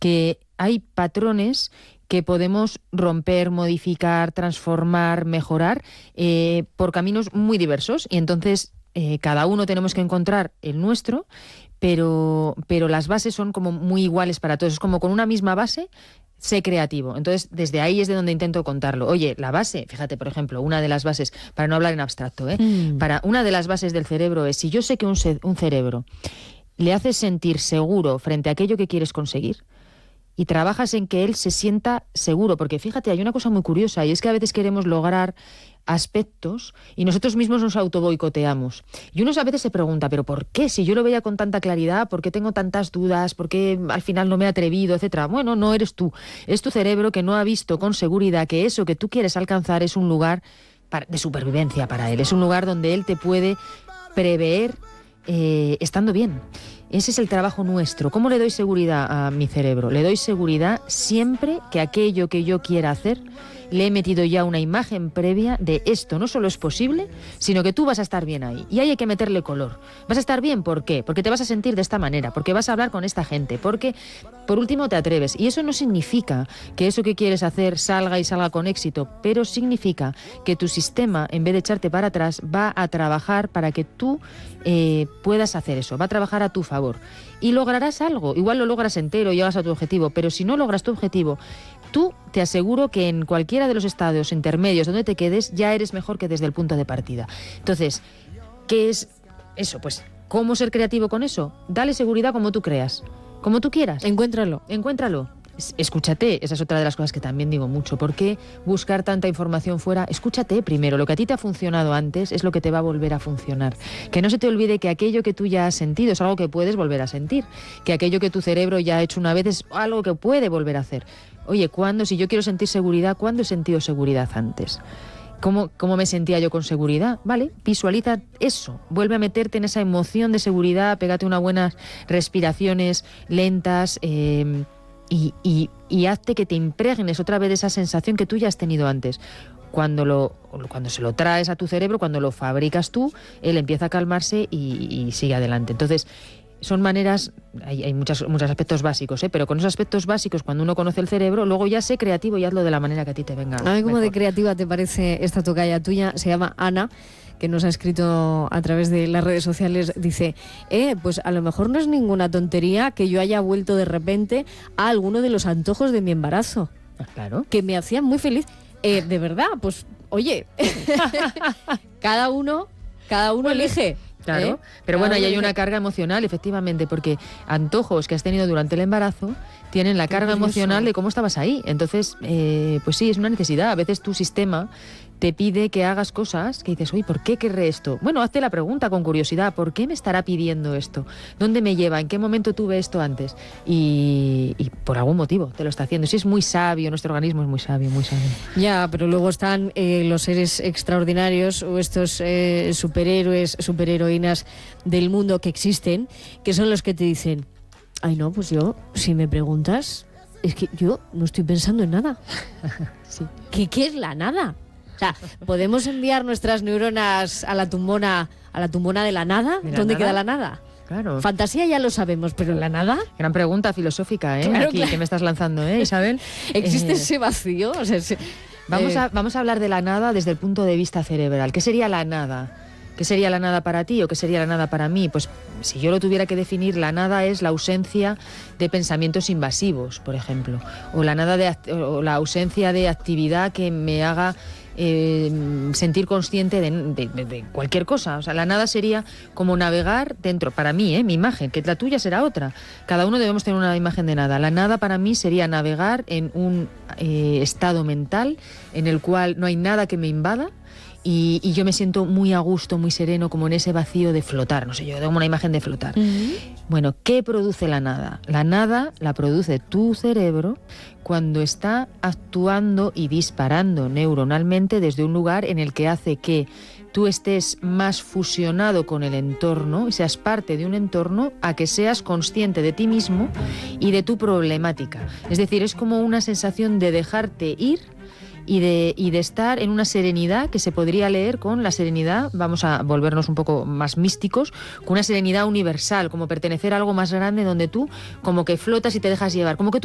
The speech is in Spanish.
que hay patrones que podemos romper, modificar, transformar, mejorar por caminos muy diversos. Y entonces cada uno tenemos que encontrar el nuestro, pero las bases son como muy iguales para todos. Es como con una misma base, sé creativo. Entonces, desde ahí es de donde intento contarlo. Oye, la base, fíjate, por ejemplo, una de las bases, para no hablar en abstracto, para una de las bases del cerebro es, si yo sé que un cerebro le haces sentir seguro frente a aquello que quieres conseguir, y trabajas en que él se sienta seguro, porque fíjate, hay una cosa muy curiosa, y es que a veces queremos lograr aspectos y nosotros mismos nos autoboicoteamos. Y uno a veces se pregunta, ¿pero por qué? Si yo lo veía con tanta claridad, ¿por qué tengo tantas dudas? ¿Por qué al final no me he atrevido? Etcétera. Bueno, no eres tú. Es tu cerebro que no ha visto con seguridad que eso que tú quieres alcanzar es un lugar de supervivencia para él. Es un lugar donde él te puede prever estando bien. Ese es el trabajo nuestro. ¿Cómo le doy seguridad a mi cerebro? Le doy seguridad siempre que aquello que yo quiera hacer le he metido ya una imagen previa de esto no solo es posible, sino que tú vas a estar bien ahí. Y ahí hay que meterle color. ¿Vas a estar bien? ¿Por qué? Porque te vas a sentir de esta manera, porque vas a hablar con esta gente, porque por último te atreves. Y eso no significa que eso que quieres hacer salga con éxito, pero significa que tu sistema, en vez de echarte para atrás, va a trabajar para que tú puedas hacer eso, va a trabajar a tu favor. Y lograrás algo, igual lo logras entero, llegas a tu objetivo, pero si no logras tu objetivo, tú te aseguro que en cualquiera de los estadios intermedios donde te quedes, ya eres mejor que desde el punto de partida. Entonces, ¿qué es eso? Pues, ¿cómo ser creativo con eso? Dale seguridad como tú creas, como tú quieras. Encuéntralo. Escúchate, esa es otra de las cosas que también digo mucho. ¿Por qué buscar tanta información fuera? Escúchate primero. Lo que a ti te ha funcionado antes es lo que te va a volver a funcionar. Que no se te olvide que aquello que tú ya has sentido es algo que puedes volver a sentir. Que aquello que tu cerebro ya ha hecho una vez es algo que puede volver a hacer. Oye, si yo quiero sentir seguridad, ¿cuándo he sentido seguridad antes? ¿Cómo me sentía yo con seguridad? Vale, visualiza eso. Vuelve a meterte en esa emoción de seguridad, pégate unas buenas respiraciones lentas, y hazte que te impregnes otra vez de esa sensación que tú ya has tenido antes. Cuando se lo traes a tu cerebro, cuando lo fabricas tú, él empieza a calmarse y sigue adelante. Entonces, son maneras, hay muchos aspectos básicos, pero con esos aspectos básicos, cuando uno conoce el cerebro, luego ya sé creativo y hazlo de la manera que a ti te venga. A ver cómo mejor. De creativa te parece esta tocaya tuya. Se llama Ana, que nos ha escrito a través de las redes sociales. Dice, pues a lo mejor no es ninguna tontería que yo haya vuelto de repente a alguno de los antojos de mi embarazo. Claro. Que me hacían muy feliz. De verdad, pues, oye, cada uno elige. Claro, pero bueno, ahí hay una carga emocional, efectivamente, porque antojos que has tenido durante el embarazo tienen la carga emocional de cómo estabas ahí. Entonces, pues sí, es una necesidad. A veces tu sistema te pide que hagas cosas que dices, oye, ¿por qué querré esto? Bueno, hazte la pregunta con curiosidad, ¿por qué me estará pidiendo esto? ¿Dónde me lleva? ¿En qué momento tuve esto antes? Y por algún motivo te lo está haciendo. Sí, es muy sabio, nuestro organismo es muy sabio, muy sabio. Ya, pero luego están los seres extraordinarios o estos superhéroes, superheroínas del mundo que existen, que son los que te dicen, ay no, pues yo, si me preguntas, es que yo no estoy pensando en nada. Sí. ¿Qué es la nada? O sea, ¿podemos enviar nuestras neuronas a la tumbona de la nada? ¿Dónde queda la nada? Claro. Fantasía ya lo sabemos, pero ¿la nada? Gran pregunta filosófica, Claro, aquí, claro. que me estás lanzando, Isabel. ¿Existe ese vacío? O sea, Vamos a hablar de la nada desde el punto de vista cerebral. ¿Qué sería la nada? ¿Qué sería la nada para ti o qué sería la nada para mí? Pues si yo lo tuviera que definir, la nada es la ausencia de pensamientos invasivos, por ejemplo, o la ausencia de actividad que me haga sentir consciente de cualquier cosa. O sea, la nada sería como navegar dentro, para mí, mi imagen, que la tuya será otra. Cada uno debemos tener una imagen de nada. La nada para mí sería navegar en un estado mental en el cual no hay nada que me invada. Y yo me siento muy a gusto, muy sereno, como en ese vacío de flotar. No sé, yo tengo una imagen de flotar. Bueno, ¿qué produce la nada? La nada la produce tu cerebro cuando está actuando y disparando neuronalmente desde un lugar en el que hace que tú estés más fusionado con el entorno y seas parte de un entorno a que seas consciente de ti mismo y de tu problemática. Es decir, es como una sensación de dejarte ir y de estar en una serenidad que se podría leer con la serenidad, vamos a volvernos un poco más místicos, con una serenidad universal, como pertenecer a algo más grande donde tú como que flotas y te dejas llevar, como que tú